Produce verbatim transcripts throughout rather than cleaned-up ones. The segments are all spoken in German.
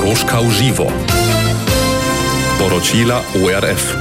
Koroška v živo. Poročila O R F.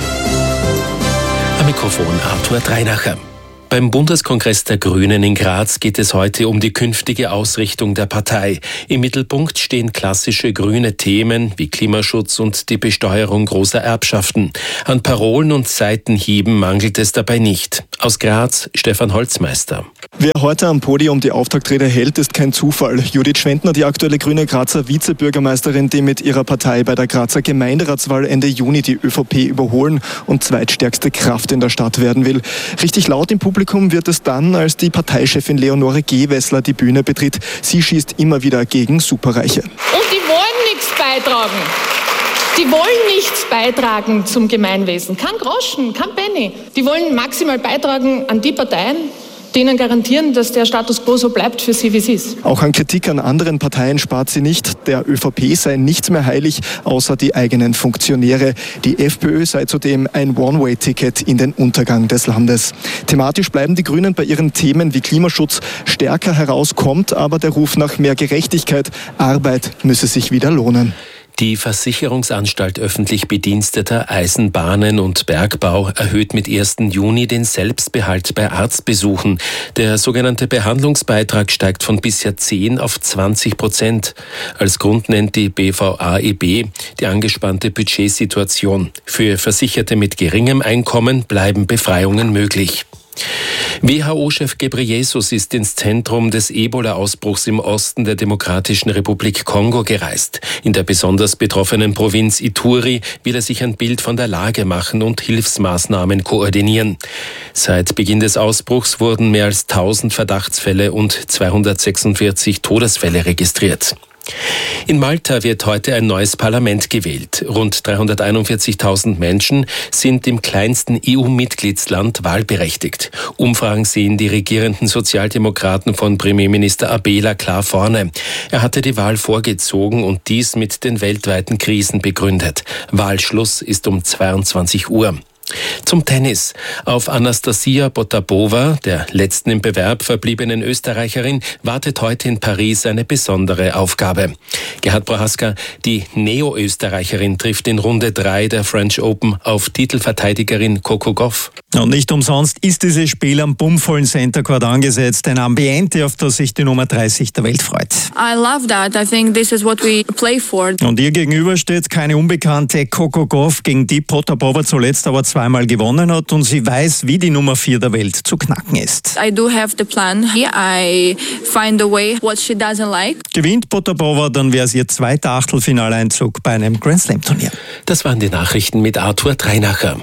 Am Mikrofon Arthur Dreinacher. Beim Bundeskongress der Grünen in Graz geht es heute um die künftige Ausrichtung der Partei. Im Mittelpunkt stehen klassische grüne Themen wie Klimaschutz und die Besteuerung großer Erbschaften. An Parolen und Seitenhieben mangelt es dabei nicht. Aus Graz, Stefan Holzmeister. Wer heute am Podium die Auftaktrede hält, ist kein Zufall. Judith Schwentner, die aktuelle grüne Grazer Vizebürgermeisterin, die mit ihrer Partei bei der Grazer Gemeinderatswahl Ende Juni die ÖVP überholen und zweitstärkste Kraft in der Stadt werden will. Richtig laut im Publikum wird es dann, als die Parteichefin Leonore Gewessler die Bühne betritt. Sie schießt immer wieder gegen Superreiche. Und die wollen nichts beitragen. Die wollen nichts beitragen zum Gemeinwesen. Kein Groschen, kein Penny. Die wollen maximal beitragen an die Parteien, denen garantieren, dass der Status quo so bleibt für sie, wie es ist. Auch an Kritik an anderen Parteien spart sie nicht. Der ÖVP sei nichts mehr heilig, außer die eigenen Funktionäre. Die FPÖ sei zudem ein One-Way-Ticket in den Untergang des Landes. Thematisch bleiben die Grünen bei ihren Themen wie Klimaschutz. Stärker heraus kommt aber der Ruf nach mehr Gerechtigkeit. Arbeit müsse sich wieder lohnen. Die Versicherungsanstalt öffentlich Bediensteter Eisenbahnen und Bergbau erhöht mit ersten Juni den Selbstbehalt bei Arztbesuchen. Der sogenannte Behandlungsbeitrag steigt von bisher zehn auf zwanzig Prozent. Als Grund nennt die B V A E B die angespannte Budgetsituation. Für Versicherte mit geringem Einkommen bleiben Befreiungen möglich. W H O-Chef Ghebreyesus ist ins Zentrum des Ebola-Ausbruchs im Osten der Demokratischen Republik Kongo gereist. In der besonders betroffenen Provinz Ituri will er sich ein Bild von der Lage machen und Hilfsmaßnahmen koordinieren. Seit Beginn des Ausbruchs wurden mehr als tausend Verdachtsfälle und zweihundertsechsundvierzig Todesfälle registriert. In Malta wird heute ein neues Parlament gewählt. Rund dreihunderteinundvierzigtausend Menschen sind im kleinsten E U-Mitgliedsland wahlberechtigt. Umfragen sehen die regierenden Sozialdemokraten von Premierminister Abela klar vorne. Er hatte die Wahl vorgezogen und dies mit den weltweiten Krisen begründet. Wahlschluss ist um zweiundzwanzig Uhr. Zum Tennis. Auf Anastasia Potapova, der letzten im Bewerb verbliebenen Österreicherin, wartet heute in Paris eine besondere Aufgabe. Gerhard Prohaska, die Neo-Österreicherin, trifft in Runde drei der French Open auf Titelverteidigerin Coco Gauff. Und nicht umsonst ist dieses Spiel am bummvollen Center Court angesetzt, ein Ambiente, auf das sich die Nummer dreißig der Welt freut. I love that. I think this is what we play for. Und ihr gegenüber steht keine unbekannte Coco Gauff, gegen die Potapova zuletzt aber zweimal gewonnen hat und sie weiß, wie die Nummer vier der Welt zu knacken ist. I do have the plan. I find a way what she doesn't like. Gewinnt Potapova, dann wäre es ihr zweiter Achtelfinaleinzug bei einem Grand Slam Turnier. Das waren die Nachrichten mit Arthur Dreinacher.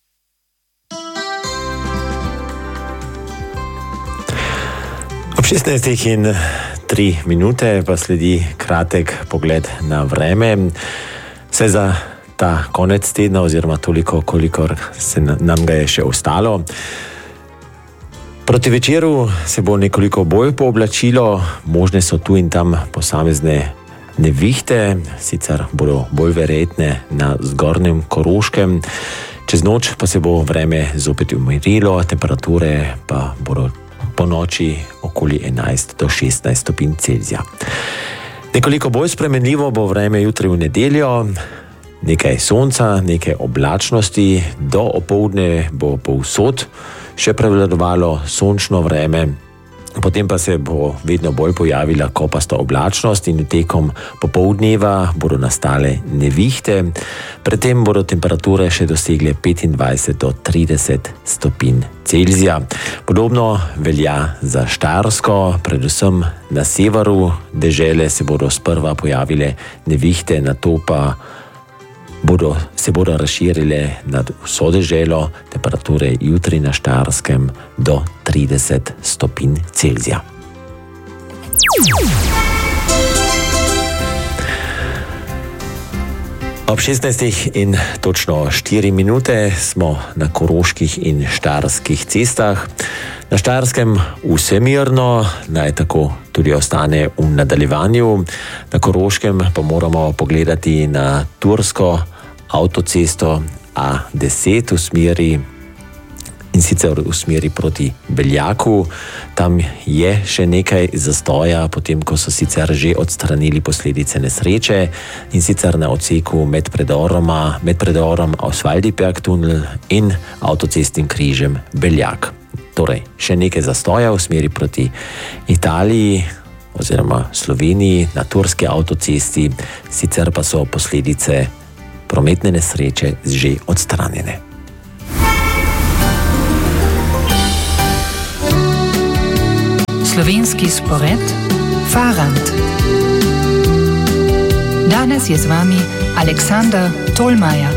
šestnajst in tri minute pa sledi kratek pogled na vreme. Se za ta konec tedna oziroma toliko, kolikor se nam ga je še ostalo. Proti večeru se bo nekoliko bolj pooblačilo, možne so tu in tam posamezne nevihte, sicer bodo bolj verjetne na zgornjem Koroškem. Čez noč pa se bo vreme zopet umirilo, temperature pa bodo po noči okoli enajst do šestnajst stopinj Celzija. Nekoliko bolj spremenljivo bo vreme jutri v nedeljo, nekaj sonca, nekaj oblačnosti, do opoldne bo povsod še prevladovalo sončno vreme, potem pa se bo vedno bolj pojavila kopasta oblačnost in tekom popoldneva bodo nastale nevihte, predtem bodo temperature še dosegle petindvajset do trideset stopinj Celzija. Podobno velja za Štajersko, predvsem na severu dežele se bodo sprva pojavile nevihte, nato pa bodo, se bodo razširile nad vso deželo, temperature jutri na Štajerskem do trideset stopinj Celzija. Ob šestnajstih in točno štiri minute smo na koroških in štajerskih cestah. Na Štajerskem vse mirno, naj tako tudi ostane v nadaljevanju. Na Koroškem pa moramo pogledati na tursko avtocesto A deset v smeri in sicer v smeri proti Beljaku. Tam je še nekaj zastoja, potem ko so sicer že odstranili posledice nesreče, in sicer na odseku med predoroma, med predorom Auswaldiberg tunel in avtocestnim križem Beljak. Torej, še nekaj zastoja v smeri proti Italiji oziroma Sloveniji na turski avtocesti, sicer pa so posledice prometne nesreče že odstranjene. Slovenski spored Farand. Danes je z vami Aleksander Tolmajer.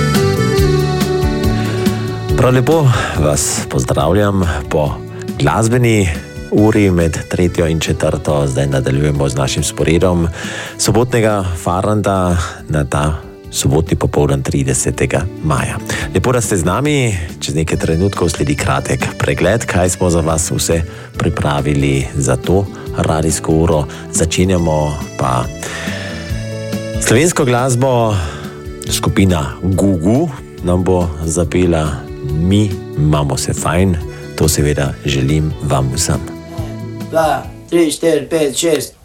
Prav lepo vas pozdravljam po glasbeni uri med tretjo in četrto. Zdaj nadaljujemo z našim sporedom sobotnega Faranda na ta sobotni popoldan tridesetega maja. Lepo, da ste z nami. Čez nekaj trenutkov sledi kratek pregled, kaj smo za vas vse pripravili za to radijsko uro. Začenjamo pa slovensko glasbo. Skupina Gugu nam bo zapela Mi imamo se fajn. To seveda želim vam vsem. dva, tri, štiri, pet, šest.